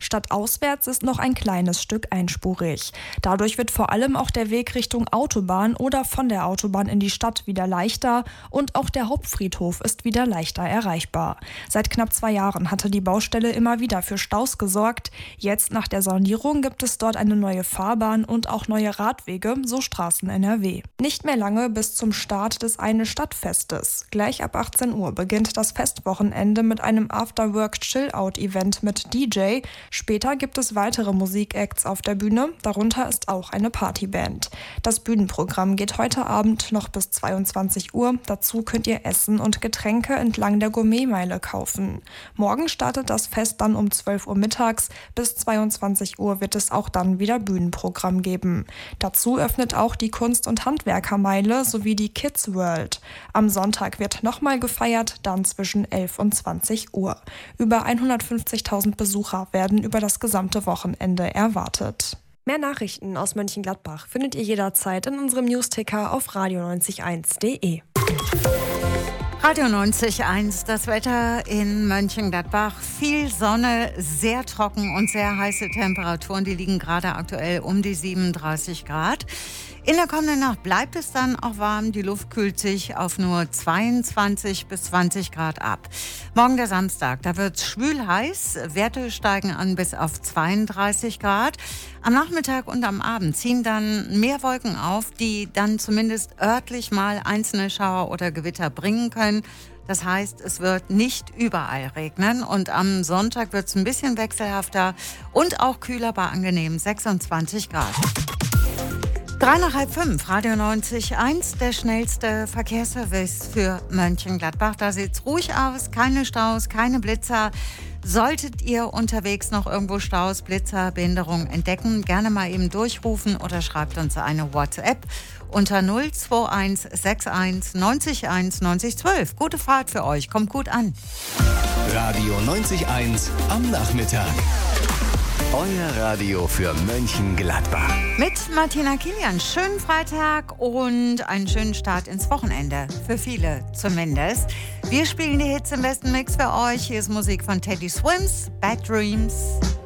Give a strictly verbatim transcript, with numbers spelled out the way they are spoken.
Stadtauswärts ist noch ein kleines Stück einspurig. Dadurch wird vor allem auch der Weg Richtung Autobahn oder von der Autobahn in die Stadt wieder leichter und auch der Hauptfriedhof ist wieder leichter erreichbar. Seit knapp zwei Jahren hatte die Baustelle immer wieder für Staus gesorgt. Jetzt nach der Sanierung gibt es dort eine neue Fahrbahn und auch neue Radwege, so Straßen N R W. Nicht mehr lange bis zum Start des Eine-Stadt-Festes. Gleich ab achtzehn Uhr beginnt das Festwochenende mit einem After-Work-Chill-Out-Event mit D J. Später gibt es weitere Musikacts auf der Bühne, darunter ist auch eine Partyband. Das Bühnenprogramm geht heute Abend noch bis zweiundzwanzig Uhr. Dazu könnt ihr Essen und Getränke entlang der Gourmetmeile kaufen. Morgen startet das Fest dann um zwölf Uhr mittags. Bis zweiundzwanzig Uhr wird es auch dann wieder Bühnenprogramm geben. Dazu öffnet auch die Kunst- und Handwerkermeile sowie die Kids World. Am Sonntag wird nochmal gefeiert, dann zwischen elf und zwanzig Uhr. Über hundertfünfzigtausend Besucher werden über das gesamte Wochenende erwartet. Mehr Nachrichten aus Mönchengladbach findet ihr jederzeit in unserem Newsticker auf radio neunzig eins punkt de. Radio neunzig Komma eins, das Wetter in Mönchengladbach. Viel Sonne, sehr trocken und sehr heiße Temperaturen. Die liegen gerade aktuell um die siebenunddreißig Grad. In der kommenden Nacht bleibt es dann auch warm. Die Luft kühlt sich auf nur zweiundzwanzig bis zwanzig Grad ab. Morgen der Samstag, da wird es schwül heiß. Werte steigen an bis auf zweiunddreißig Grad. Am Nachmittag und am Abend ziehen dann mehr Wolken auf, die dann zumindest örtlich mal einzelne Schauer oder Gewitter bringen können. Das heißt, es wird nicht überall regnen und am Sonntag wird es ein bisschen wechselhafter und auch kühler bei angenehmen sechsundzwanzig Grad. Drei nach halb fünf, Radio neunzig Komma eins, der schnellste Verkehrsservice für Mönchengladbach. Da sieht's ruhig aus, keine Staus, keine Blitzer. Solltet ihr unterwegs noch irgendwo Staus, Blitzer, Behinderungen entdecken, gerne mal eben durchrufen oder schreibt uns eine WhatsApp unter null zwei eins sechs eins neunzig eins neunzig zwölf. Gute Fahrt für euch, kommt gut an. Radio neunzig Komma eins am Nachmittag. Euer Radio für Mönchengladbach. Mit Martina Kilian. Schönen Freitag und einen schönen Start ins Wochenende. Für viele zumindest. Wir spielen die Hits im besten Mix für euch. Hier ist Musik von Teddy Swims, Bad Dreams.